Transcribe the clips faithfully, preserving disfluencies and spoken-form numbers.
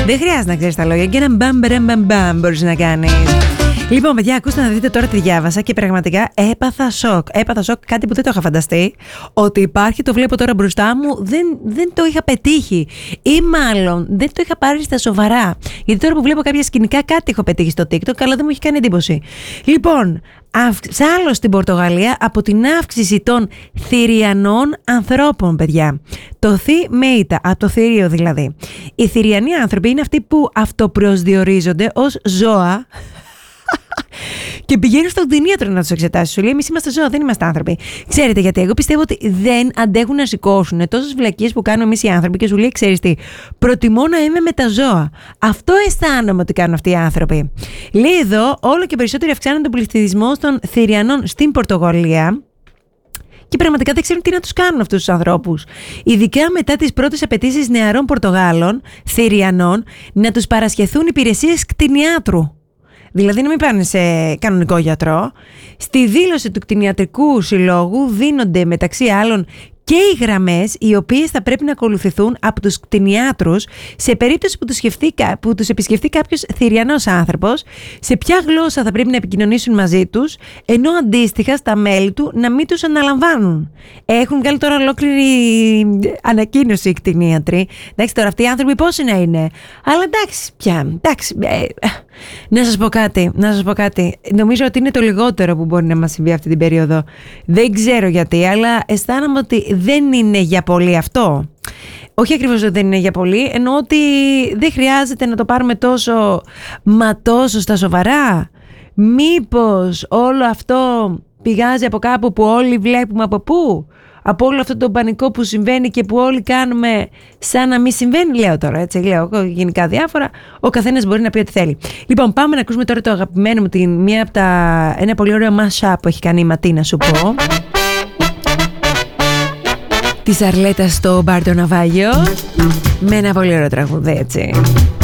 Δεν χρειάζεται να ξέρεις τα λόγια, και ένα μπαμ μπαμ μπαμ μπαμ μπορείς να κάνεις. Λοιπόν, παιδιά, ακούστε να δείτε τώρα τι διάβασα και πραγματικά έπαθα σοκ. Έπαθα σοκ, κάτι που δεν το είχα φανταστεί. Ότι υπάρχει, το βλέπω τώρα μπροστά μου, δεν, δεν το είχα πετύχει. Ή μάλλον δεν το είχα πάρει στα σοβαρά. Γιατί τώρα που βλέπω κάποια σκηνικά, κάτι έχω πετύχει στο TikTok, αλλά δεν μου έχει κάνει εντύπωση. Λοιπόν, άλλο στην Πορτογαλία από την αύξηση των θηριανών ανθρώπων, παιδιά. Το θη με ήττα, από το θηρίο δηλαδή. Οι θηριανοί άνθρωποι είναι αυτοί που αυτοπροσδιορίζονται ως ζώα. Και πηγαίνουν στον κτηνίατρο να τους εξετάσει. Σου λέει: εμείς είμαστε ζώα, δεν είμαστε άνθρωποι. Ξέρετε γιατί? Εγώ πιστεύω ότι δεν αντέχουν να σηκώσουν τόσες βλακίες που κάνουμε εμείς οι άνθρωποι. Και σου λέει: ξέρεις τι, προτιμώ να είμαι με τα ζώα. Αυτό αισθάνομαι ότι κάνουν αυτοί οι άνθρωποι. Λέει εδώ: όλο και περισσότερο αυξάνεται τον πληθυσμό των θηριανών στην Πορτογαλία. Και πραγματικά δεν ξέρουν τι να τους κάνουν αυτούς τους ανθρώπους. Ειδικά μετά τις πρώτες απαιτήσεις νεαρών Πορτογάλων, θηριανών, να τους παρασχεθούν υπηρεσίες κτηνιάτρου. Δηλαδή να μην πάνε σε κανονικό γιατρό. Στη δήλωση του κτηνιατρικού συλλόγου δίνονται μεταξύ άλλων και οι γραμμές οι οποίες θα πρέπει να ακολουθηθούν από τους κτηνιάτρους σε περίπτωση που τους, σκεφτεί, που τους επισκεφτεί κάποιος θηριανός άνθρωπος, σε ποια γλώσσα θα πρέπει να επικοινωνήσουν μαζί τους, ενώ αντίστοιχα στα μέλη του να μην τους αναλαμβάνουν. Έχουν βγάλει τώρα ολόκληρη ανακοίνωση οι κτηνίατροι. Εντάξει, τώρα αυτοί οι άνθρωποι πόσοι να είναι. Αλλά εντάξει πια, εντάξει. Ε, να σας πω κάτι, να σας πω κάτι. Νομίζω ότι είναι το λιγότερο που μπορεί να μας συμβεί αυτή την περίοδο. Δεν ξέρω γιατί, αλλά αισθάνομαι ότι δεν είναι για πολύ αυτό. Όχι ακριβώς ότι δεν είναι για πολύ, εννοώ ότι δεν χρειάζεται να το πάρουμε τόσο, μα τόσο στα σοβαρά. Μήπως όλο αυτό πηγάζει από κάπου που όλοι βλέπουμε από πού? Από όλο αυτό το πανικό που συμβαίνει και που όλοι κάνουμε σαν να μην συμβαίνει. Λέω τώρα, έτσι, λέω γενικά διάφορα. Ο καθένας μπορεί να πει ό,τι θέλει. Λοιπόν, πάμε να ακούσουμε τώρα το αγαπημένο μου, την, μία από τα, ένα πολύ ωραίο mashup που έχει κάνει η Ματίνα, να σου πω. Της Αρλέτας στο Μπαρ το Ναυάγιο, με ένα πολύ ωραίο τραγούδι, έτσι.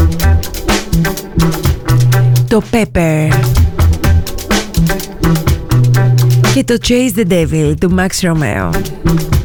Το Pepper και το Chase the Devil του Max Romeo.